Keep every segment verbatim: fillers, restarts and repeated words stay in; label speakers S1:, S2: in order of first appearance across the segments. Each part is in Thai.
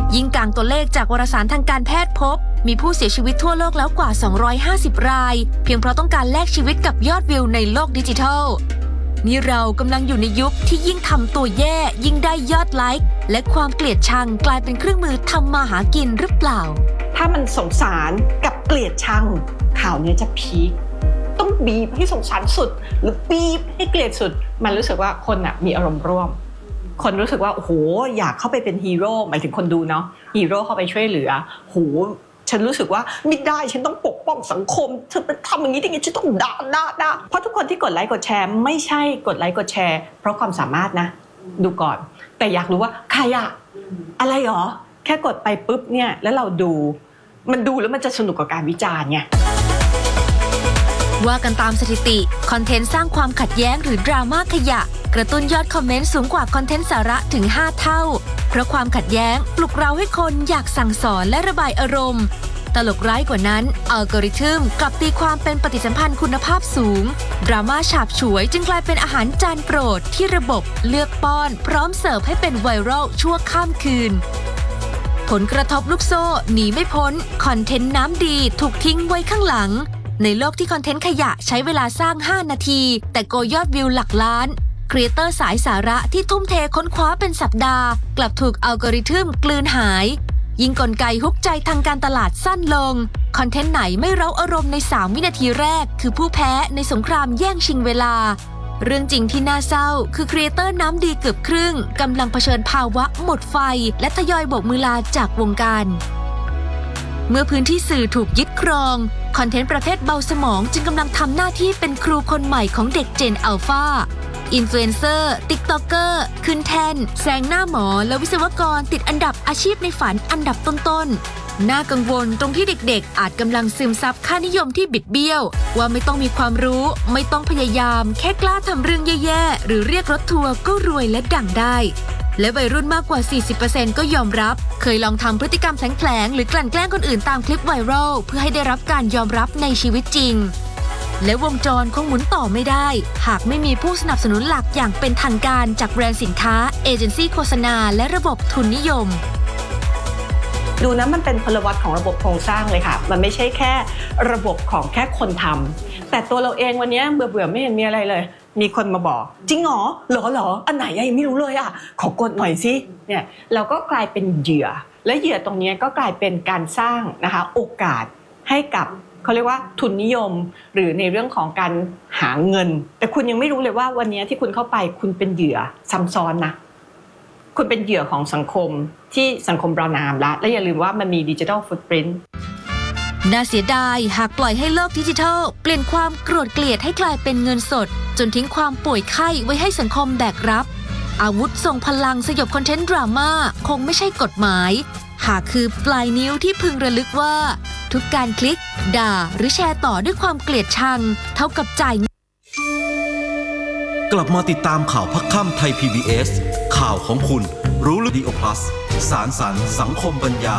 S1: ยิ่งกลางตัวเลขจากวารสารทางการแพทย์พบมีผู้เสียชีวิตทั่วโลกแล้วกว่าสองร้อยห้าสิบรายเพียงเพราะต้องการแลกชีวิตกับยอดวิวในโลกดิจิทัลนี่เรากำลังอยู่ในยุคที่ยิ่งทำตัวแย่ยิ่งได้ยอดไลค์และความเกลียดชังกลายเป็นเครื่องมือทำมาหากินหรือเปล่า
S2: ถ้ามันสงสารกับเกลียดชังข่าวนี้จะพีคต้องบีบให้สงสารสุดหรือบีบให้เกลียดสุดมันรู้สึกว่าคนอ่ะมีอารมณ์ร่วมคนรู้สึกว่าโอ้โหอยากเข้าไปเป็นฮีโร่หมายถึงคนดูเนาะฮีโร่เข้าไปช่วยเหลือโหฉันรู้สึกว่าไม่ได้ฉันต้องปกป้องสังคมเธอไปทำอย่างนี้ได้ไงฉันต้องด่าด่าด่าเพราะทุกคนที่กดไลค์กดแชร์ไม่ใช่กดไลค์กดแชร์เพราะความสามารถนะดูก่อนแต่อยากรู้ว่าใครอะอะไรหรอแค่กดไปปุ๊บเนี่ยแล้วเราดูมันดูแล้วมันจะสนุกกับการวิจารณ์ไง
S1: ว่ากันตามสถิติคอนเทนต์สร้างความขัดแย้งหรือดราม่าขยะกระตุ้นยอดคอมเมนต์สูงกว่าคอนเทนต์สาระถึงห้าเท่าเพราะความขัดแย้งปลุกเร้าให้คนอยากสั่งสอนและระบายอารมณ์ตลกร้ายกว่านั้นอัลกอริทึมกลับตีความเป็นปฏิสัมพันธ์คุณภาพสูงดราม่าฉาบฉวยจึงกลายเป็นอาหารจานโปรดที่ระบบเลือกป้อนพร้อมเสิร์ฟให้เป็นไวรัลชั่วข้ามคืนผลกระทบลูกโซ่หนีไม่พ้นคอนเทนต์น้ำดีถูกทิ้งไว้ข้างหลังในโลกที่คอนเทนต์ขยะใช้เวลาสร้างห้านาทีแต่โกยอดวิวหลักล้านครีเอเตอร์สายสาระที่ทุ่มเทค้นคว้าเป็นสัปดาห์กลับถูกอัลกอริทึมกลืนหายยิ่งกลไกฮุกใจทางการตลาดสั้นลงคอนเทนต์ไหนไม่เร้าอารมณ์ในสามวินาทีแรกคือผู้แพ้ในสงครามแย่งชิงเวลาเรื่องจริงที่น่าเศร้าคือครีเอเตอร์น้ำดีเกือบครึ่งกำลังเผชิญภาวะหมดไฟและทยอยโบกมือลาจากวงการเมื่อพื้นที่สื่อถูกยึดครองคอนเทนต์ประเภทเบาสมองจึงกำลังทำหน้าที่เป็นครูคนใหม่ของเด็กเจนอัลฟาอินฟลูเอนเซอร์ติ๊กต็อกเกอร์ขึ้นแท่นแซงหน้าหมอและวิศวกรติดอันดับอาชีพในฝันอันดับต้นๆน่ากังวลตรงที่เด็กๆอาจกำลังซึมซับค่านิยมที่บิดเบี้ยวว่าไม่ต้องมีความรู้ไม่ต้องพยายามแค่กล้าทำเรื่องแย่ๆหรือเรียกรถทัวร์ก็รวยและดังได้และวัยรุ่นมากกว่า สี่สิบเปอร์เซ็นต์ ก็ยอมรับเคยลองทำพฤติกรรมแผลงๆหรือกลั่นแกล้งคนอื่นตามคลิปไวรัลเพื่อให้ได้รับการยอมรับในชีวิตจริงและวงจรคงหมุนต่อไม่ได้หากไม่มีผู้สนับสนุนหลักอย่างเป็นทางการจากแบรนด์สินค้าเอเจนซี่โฆษณาและระบบทุนนิยม
S2: ดูนะมันเป็นพลวัตของระบบโครงสร้างเลยค่ะมันไม่ใช่แค่ระบบของแค่คนทำแต่ตัวเราเองวันนี้เบื่อเบื่อไม่เห็นมีอะไรเลยมีคนมาบอกจริงเหรอหรอหรออันไหนยังไม่รู้เลยอ่ะขอกดหน่อยสิเนี่ยเราก็กลายเป็นเหยื่อและเหยื่อตรงนี้ก็กลายเป็นการสร้างนะคะโอกาสให้กับเขาเรียกว่าทุนนิยมหรือในเรื่องของการหาเงินแต่คุณยังไม่รู้เลยว่าวันนี้ที่คุณเข้าไปคุณเป็นเหยื่อซ้ำซ้อนนะคุณเป็นเหยื่อของสังคมที่สังคมประนามละและอย่าลืมว่ามันมีดิจิทัลฟุตปรินท์
S1: น่าเสียดายหากปล่อยให้โลกดิจิทัลเปลี่ยนความโกรธเกลียดให้กลายเป็นเงินสดจนทิ้งความป่วยไข้ไว้ให้สังคมแบกรับอาวุธทรงพลังสยบคอนเทนต์ดราม่าคงไม่ใช่กฎหมายหากคือปลายนิ้วที่พึงระลึกว่าทุกการคลิกด่าหรือแชร์ต่อด้วยความเกลียดชังเท่ากับจ่าย
S3: กลับมาติดตามข่าวพักค่ำไทย พี บี เอส ข่าวของคุณรู้ลึกดีโอพลัสสารสรรค์สังคมปัญญา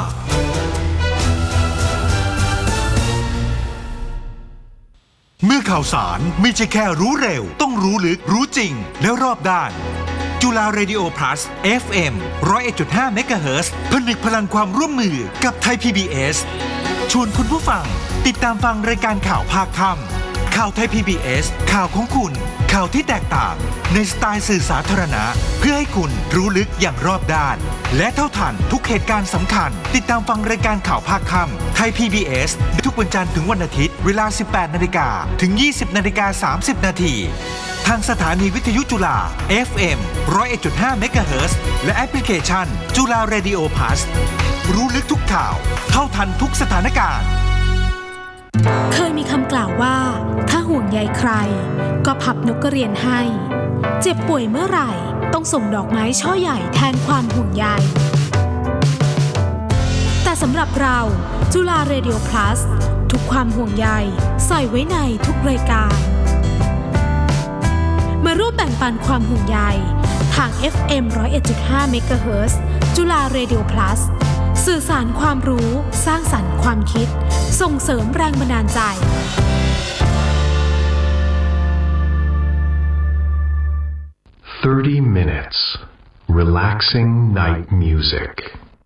S4: เมื่อข่าวสารไม่ใช่แค่รู้เร็วต้องรู้ลึกรู้จริงและรอบด้านจุฬาเรดิโอพลัส เอฟ เอ็ม หนึ่งศูนย์เอ็ดจุดห้า เมกะเฮิรตซ์ ผนึกพลังความร่วมมือกับไทย พี บี เอส ชวนคุณผู้ฟังติดตามฟังรายการข่าวภาคค่ำข่าวไทย พี บี เอส ข่าวของคุณข่าวที่แตกต่างในสไตล์สื่อสาธารณะเพื่อให้คุณรู้ลึกอย่างรอบด้านและเท่าทันทุกเหตุการณ์สำคัญติดตามฟังรายการข่าวภาคค่ำไทย พี บี เอส ทุกวันจันทร์ถึงวันอาทิตย์เวลา สิบแปดนาฬิกา ถึง ยี่สิบนาฬิกาสามสิบนาทีทางสถานีวิทยุจุฬา เอฟ เอ็ม หนึ่งศูนย์เอ็ดจุดห้า เมกะเฮิรตซ์ และแอปพลิเคชันจุฬาเรดิโอพลัสรู้ลึกทุกข่าวเท่าทันทุกสถานการณ์
S5: เคยมีคำกล่าวว่าถ้าห่วงใยใครก็พับนกกระเรียนให้เจ็บป่วยเมื่อไหร่ต้องส่งดอกไม้ช่อใหญ่แทนความห่วงใยแต่สำหรับเราจุฬาเรดิโอพลัสทุกความห่วงใยใส่ไว้ในทุกรายการมาร่วมแบ่งปันความห่วงใยทาง เอฟ เอ็ม หนึ่งศูนย์เอ็ดจุดห้า เมกะเฮิรตซ์ จุฬาเรดิโอพลัสสื่อสารความรู้สร้างสรรค์ความคิดส่งเสริมแรงบันดาลใจ
S6: thirty minutes relaxing night music